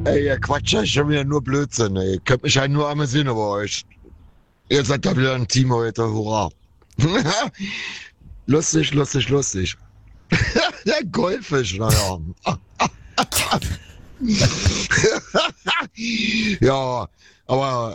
Ey, ihr quatscht ja schon wieder nur Blödsinn, ey. Könnt mich halt nur amüsieren über euch. Ihr seid da wieder ein Team heute, hurra. Lustig, lustig, lustig. Der Goldfisch, naja. Ja, aber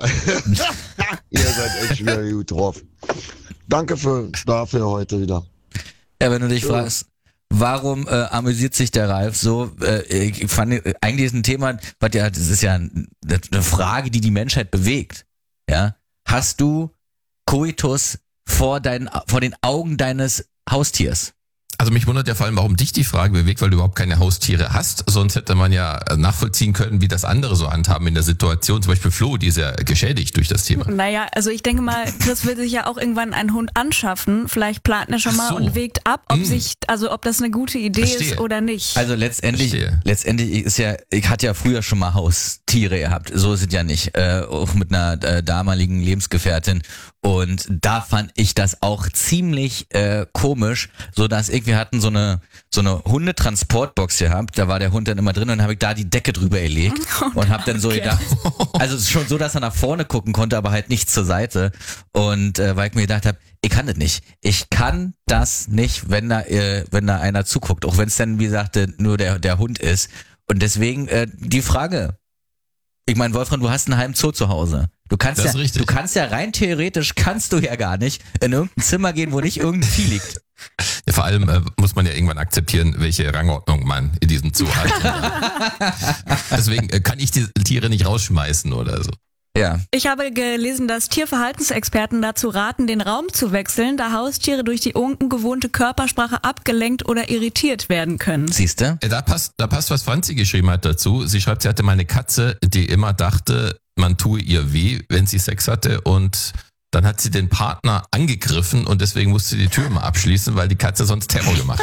ihr seid echt wieder gut drauf. Danke dafür heute wieder. Ja, wenn du dich fragst, warum amüsiert sich der Ralf so? Ich fand, eigentlich ist ein Thema, was ja, das ist ja eine Frage, die die Menschheit bewegt. Ja, hast du Koitus vor den Augen deines Haustiers? Also mich wundert ja vor allem, warum dich die Frage bewegt, weil du überhaupt keine Haustiere hast. Sonst hätte man ja nachvollziehen können, wie das andere so handhaben in der Situation. Zum Beispiel Flo, die ist ja geschädigt durch das Thema. Naja, also ich denke mal, Chris will sich ja auch irgendwann einen Hund anschaffen. Vielleicht plant er schon mal und wägt ab, ob das eine gute Idee ist oder nicht. Also letztendlich ist ja, ich hatte ja früher schon mal Haustiere gehabt. So ist es ja nicht. Auch mit einer damaligen Lebensgefährtin. Und da fand ich das auch ziemlich komisch, so dass wir hatten so eine Hundetransportbox gehabt, da war der Hund dann immer drin und habe ich da die Decke drüber gelegt und habe dann so gedacht, also es ist schon so, dass er nach vorne gucken konnte, aber halt nicht zur Seite. Und weil ich mir gedacht habe, ich kann das nicht. Ich kann das nicht, wenn da einer zuguckt, auch wenn es dann, wie gesagt, nur der Hund ist. Und deswegen die Frage. Ich meine, Wolfram, du hast einen Heimzoo zu Hause. Du kannst ja rein theoretisch kannst du ja gar nicht in irgendein Zimmer gehen, wo nicht irgendein Vieh liegt. Ja, vor allem muss man ja irgendwann akzeptieren, welche Rangordnung man in diesem Zoo hat. Deswegen kann ich die Tiere nicht rausschmeißen oder so. Ja. Ich habe gelesen, dass Tierverhaltensexperten dazu raten, den Raum zu wechseln, da Haustiere durch die ungewohnte Körpersprache abgelenkt oder irritiert werden können. Siehste? Da passt, was Franzi geschrieben hat dazu. Sie schreibt, sie hatte mal eine Katze, die immer dachte, man tue ihr weh, wenn sie Sex hatte, und dann hat sie den Partner angegriffen und deswegen musste sie die Tür mal abschließen, weil die Katze sonst Terror gemacht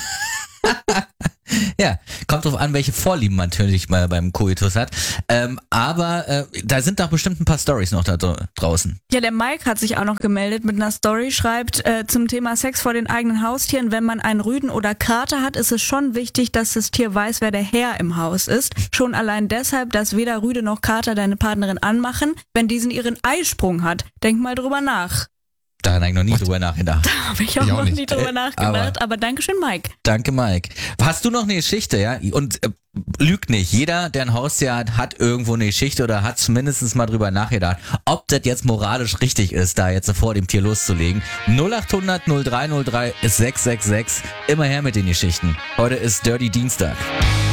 hat. Ja, kommt drauf an, welche Vorlieben man natürlich mal beim Koitus hat. Aber da sind doch bestimmt ein paar Storys noch da draußen. Ja, der Mike hat sich auch noch gemeldet mit einer Story, schreibt zum Thema Sex vor den eigenen Haustieren: Wenn man einen Rüden oder Kater hat, ist es schon wichtig, dass das Tier weiß, wer der Herr im Haus ist. Schon allein deshalb, dass weder Rüde noch Kater deine Partnerin anmachen, wenn diesen ihren Eisprung hat. Denk mal drüber nach. Da habe ich noch nie drüber nachgedacht. Da habe ich auch noch nie drüber nachgedacht, aber Dankeschön, Mike. Danke, Mike. Hast du noch eine Geschichte, ja? Und lügt nicht. Jeder, der ein Haustier hat irgendwo eine Geschichte oder hat zumindest mal drüber nachgedacht, ob das jetzt moralisch richtig ist, da jetzt vor dem Tier loszulegen. 0800 0303 666. Immer her mit den Geschichten. Heute ist Dirty Dienstag.